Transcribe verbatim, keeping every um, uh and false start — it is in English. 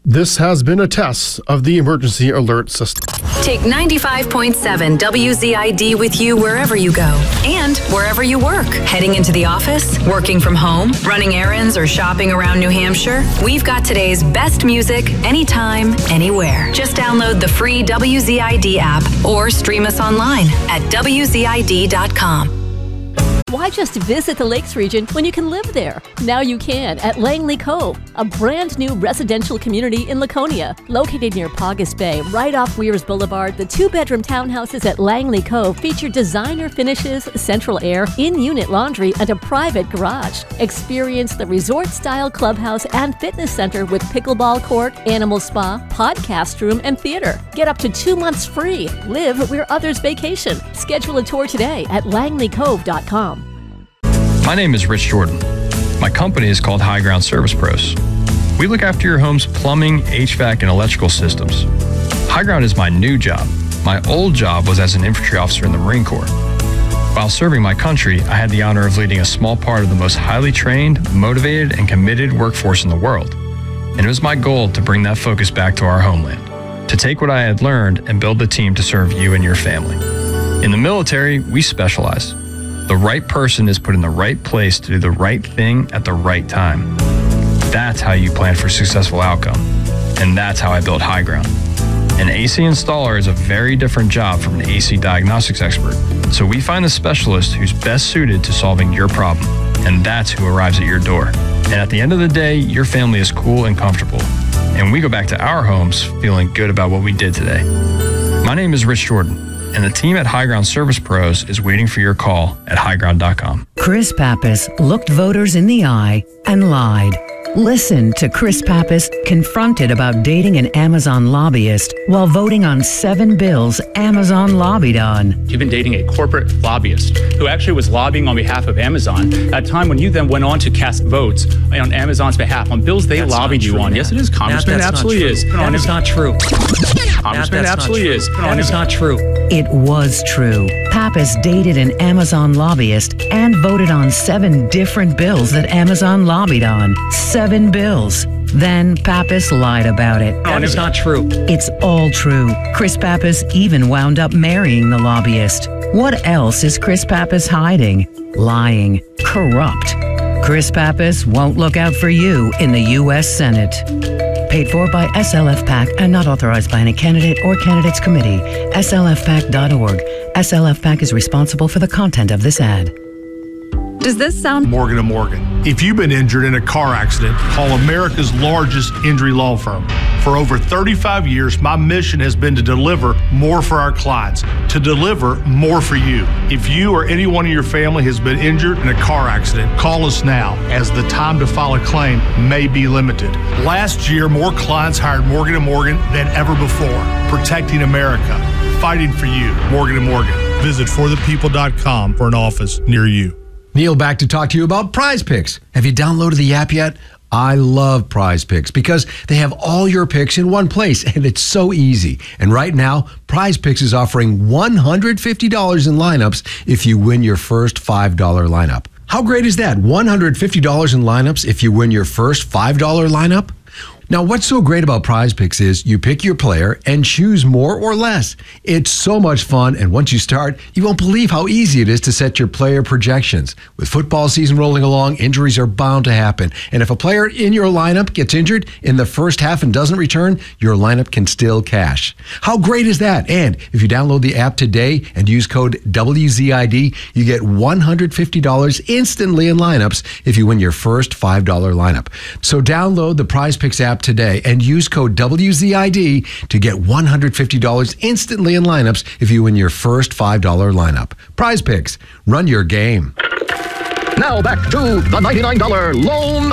This has been a test of the emergency alert system. Take ninety-five point seven W Z I D with you wherever you go and wherever you work. Heading into the office, working from home, running errands, or shopping around New Hampshire, we've got today's best music anytime, anywhere. Just download the free W Z I D app or stream us online at W Z I D dot com. Why just visit the Lakes region when you can live there? Now you can at Langley Cove, a brand new residential community in Laconia. Located near Paugus Bay, right off Weirs Boulevard, the two-bedroom townhouses at Langley Cove feature designer finishes, central air, in-unit laundry, and a private garage. Experience the resort-style clubhouse and fitness center with pickleball court, animal spa, podcast room, and theater. Get up to two months free. Live where others vacation. Schedule a tour today at langley cove dot com. My name is Rich Jordan. My company is called High Ground Service Pros. We look after your home's plumbing, H V A C, and electrical systems. High Ground is my new job. My old job was as an infantry officer in the Marine Corps. While serving my country, I had the honor of leading a small part of the most highly trained, motivated, and committed workforce in the world. And it was my goal to bring that focus back to our homeland, to take what I had learned and build the team to serve you and your family. In the military, we specialize. The right person is put in the right place to do the right thing at the right time. That's how you plan for a successful outcome. And that's how I built High Ground. An A C installer is a very different job from an A C diagnostics expert. So we find the specialist who's best suited to solving your problem. And that's who arrives at your door. And at the end of the day, your family is cool and comfortable. And we go back to our homes feeling good about what we did today. My name is Rich Jordan, and the team at High Ground Service Pros is waiting for your call at high ground dot com. Chris Pappas looked voters in the eye and lied. Listen to Chris Pappas confronted about dating an Amazon lobbyist while voting on seven bills Amazon lobbied on. You've been dating a corporate lobbyist who actually was lobbying on behalf of Amazon at a time when you then went on to cast votes on Amazon's behalf on bills they that's lobbied you true, on. man. Yes, it is, Congressman. It absolutely is. That is not true. Congressman, absolutely is. That is not true. It was true. Pappas dated an Amazon lobbyist and voted on seven different bills that Amazon lobbied on. Seven bills. Then Pappas lied about it. That is not true. It's all true. Chris Pappas even wound up marrying the lobbyist. What else is Chris Pappas hiding? Lying. Corrupt. Chris Pappas won't look out for you in the U S Senate. Paid for by S L F PAC and not authorized by any candidate or candidates committee. S L F pac dot org. S L F PAC is responsible for the content of this ad. Does this sound... Morgan and Morgan. If you've been injured in a car accident, call America's largest injury law firm. For over thirty-five years, my mission has been to deliver more for our clients, to deliver more for you. If you or anyone in your family has been injured in a car accident, call us now, as the time to file a claim may be limited. Last year, more clients hired Morgan and Morgan than ever before, protecting America, fighting for you. Morgan and Morgan. Visit for the people dot com for an office near you. Neil back to talk to you about Prize Picks. Have you downloaded the app yet? I love Prize Picks because they have all your picks in one place, and it's so easy. And right now, Prize Picks is offering one hundred fifty dollars in lineups if you win your first five dollar lineup. How great is that? one hundred fifty dollars in lineups if you win your first five dollar lineup? Now, what's so great about Prize Picks is you pick your player and choose more or less. It's so much fun, and once you start, you won't believe how easy it is to set your player projections. With football season rolling along, injuries are bound to happen, and if a player in your lineup gets injured in the first half and doesn't return, your lineup can still cash. How great is that? And if you download the app today and use code W Z I D, you get one hundred fifty dollars instantly in lineups if you win your first five dollar lineup. So download the Prize Picks app today and use code W Z I D to get one hundred fifty dollars instantly in lineups if you win your first five dollar lineup. Prize Picks, run your game. Now back to the ninety-nine dollar loan